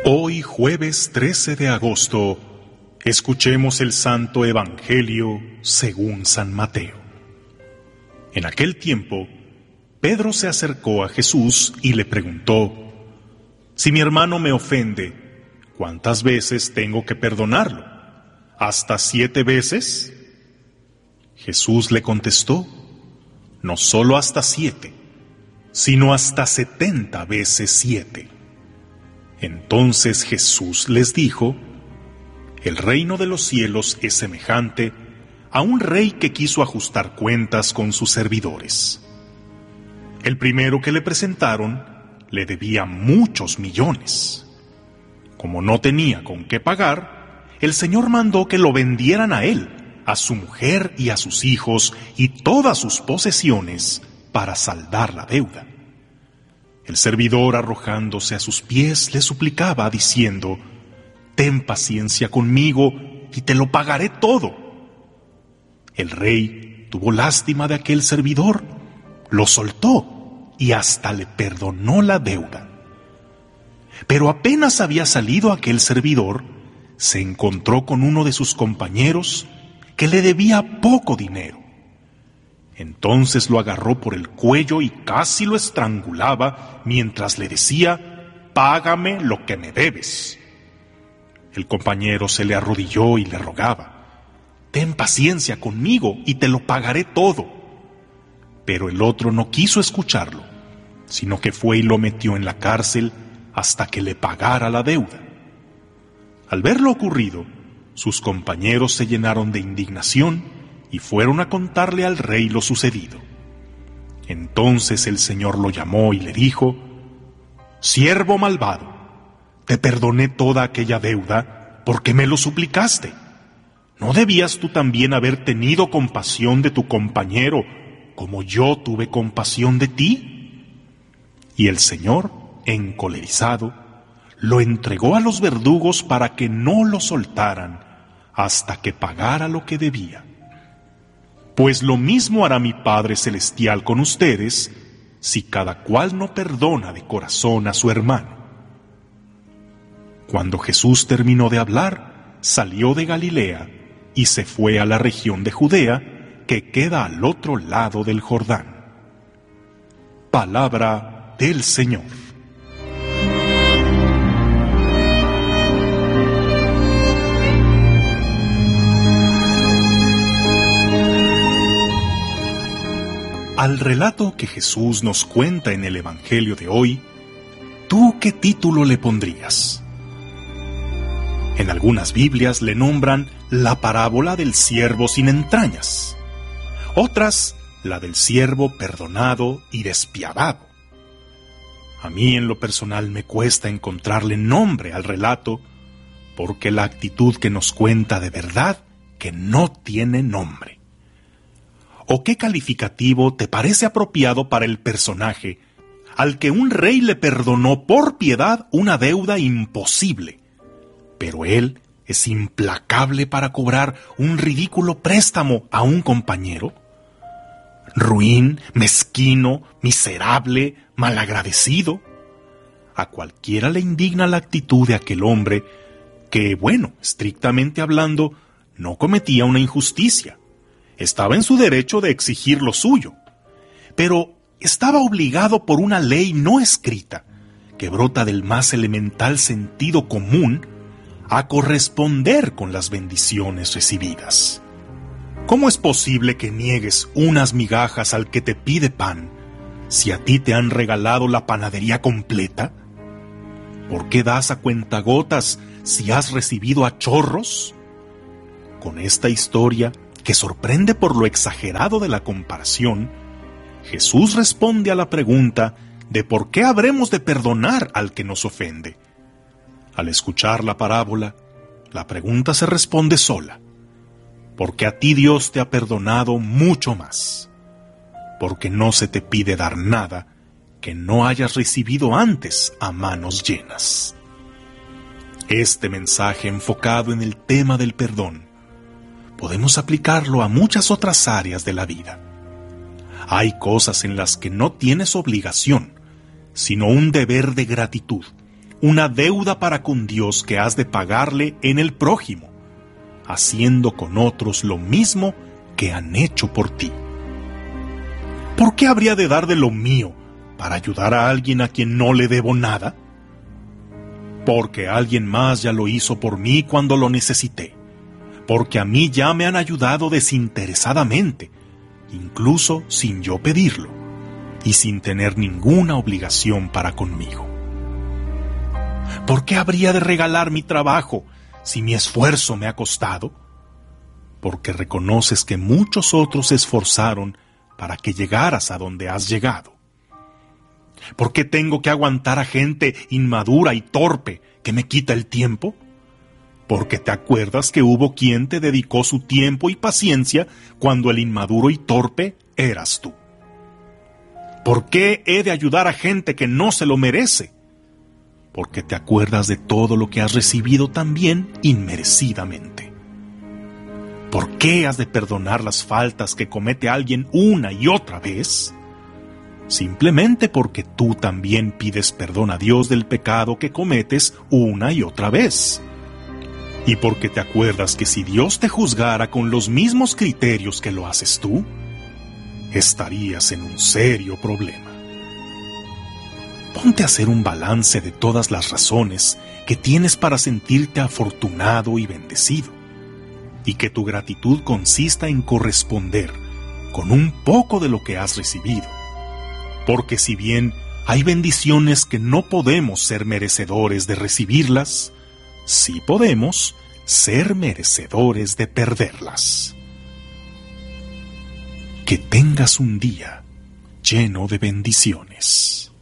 Hoy, jueves 13 de agosto, escuchemos el Santo Evangelio según San Mateo. En aquel tiempo, Pedro se acercó a Jesús y le preguntó: «Si mi hermano me ofende, ¿cuántas veces tengo que perdonarlo? ¿Hasta 7 veces?» Jesús le contestó: «No solo hasta 7, sino hasta 70 veces 7». Entonces Jesús les dijo: «El reino de los cielos es semejante a un rey que quiso ajustar cuentas con sus servidores. El primero que le presentaron le debía muchos millones. Como no tenía con qué pagar, el Señor mandó que lo vendieran a él, a su mujer y a sus hijos y todas sus posesiones para saldar la deuda. El servidor, arrojándose a sus pies, le suplicaba diciendo: «Ten paciencia conmigo y te lo pagaré todo». El rey tuvo lástima de aquel servidor, lo soltó y hasta le perdonó la deuda. Pero apenas había salido aquel servidor, se encontró con uno de sus compañeros que le debía poco dinero. Entonces lo agarró por el cuello y casi lo estrangulaba mientras le decía: «Págame lo que me debes». El compañero se le arrodilló y le rogaba: «Ten paciencia conmigo y te lo pagaré todo». Pero el otro no quiso escucharlo, sino que fue y lo metió en la cárcel hasta que le pagara la deuda. Al ver lo ocurrido, sus compañeros se llenaron de indignación y fueron a contarle al rey lo sucedido. Entonces el Señor lo llamó y le dijo: «Siervo malvado, te perdoné toda aquella deuda porque me lo suplicaste. ¿No debías tú también haber tenido compasión de tu compañero como yo tuve compasión de ti?» Y el Señor, encolerizado, lo entregó a los verdugos para que no lo soltaran hasta que pagara lo que debía. Pues lo mismo hará mi Padre Celestial con ustedes, si cada cual no perdona de corazón a su hermano». Cuando Jesús terminó de hablar, salió de Galilea y se fue a la región de Judea, que queda al otro lado del Jordán. Palabra del Señor. Al relato que Jesús nos cuenta en el Evangelio de hoy, ¿tú qué título le pondrías? En algunas Biblias le nombran la parábola del siervo sin entrañas, otras la del siervo perdonado y despiadado. A mí en lo personal me cuesta encontrarle nombre al relato, porque la actitud que nos cuenta de verdad que no tiene nombre. ¿O qué calificativo te parece apropiado para el personaje al que un rey le perdonó por piedad una deuda imposible, pero él es implacable para cobrar un ridículo préstamo a un compañero? Ruin, mezquino, miserable, malagradecido. A cualquiera le indigna la actitud de aquel hombre que, bueno, estrictamente hablando, no cometía una injusticia. Estaba en su derecho de exigir lo suyo, pero estaba obligado por una ley no escrita, que brota del más elemental sentido común, a corresponder con las bendiciones recibidas. ¿Cómo es posible que niegues unas migajas al que te pide pan, si a ti te han regalado la panadería completa? ¿Por qué das a cuentagotas si has recibido a chorros? Con esta historia, que sorprende por lo exagerado de la comparación, Jesús responde a la pregunta de por qué habremos de perdonar al que nos ofende. Al escuchar la parábola, la pregunta se responde sola: porque a ti Dios te ha perdonado mucho más, porque no se te pide dar nada que no hayas recibido antes a manos llenas. Este mensaje enfocado en el tema del perdón podemos aplicarlo a muchas otras áreas de la vida. Hay cosas en las que no tienes obligación, sino un deber de gratitud, una deuda para con Dios que has de pagarle en el prójimo, haciendo con otros lo mismo que han hecho por ti. ¿Por qué habría de dar de lo mío para ayudar a alguien a quien no le debo nada? Porque alguien más ya lo hizo por mí cuando lo necesité, porque a mí ya me han ayudado desinteresadamente, incluso sin yo pedirlo, y sin tener ninguna obligación para conmigo. ¿Por qué habría de regalar mi trabajo si mi esfuerzo me ha costado? Porque reconoces que muchos otros se esforzaron para que llegaras a donde has llegado. ¿Por qué tengo que aguantar a gente inmadura y torpe que me quita el tiempo? Porque te acuerdas que hubo quien te dedicó su tiempo y paciencia cuando el inmaduro y torpe eras tú. ¿Por qué he de ayudar a gente que no se lo merece? Porque te acuerdas de todo lo que has recibido también inmerecidamente. ¿Por qué has de perdonar las faltas que comete alguien una y otra vez? Simplemente porque tú también pides perdón a Dios del pecado que cometes una y otra vez. Y porque te acuerdas que si Dios te juzgara con los mismos criterios que lo haces tú, estarías en un serio problema. Ponte a hacer un balance de todas las razones que tienes para sentirte afortunado y bendecido, y que tu gratitud consista en corresponder con un poco de lo que has recibido. Porque si bien hay bendiciones que no podemos ser merecedores de recibirlas, sí podemos ser merecedores de perderlas. Que tengas un día lleno de bendiciones.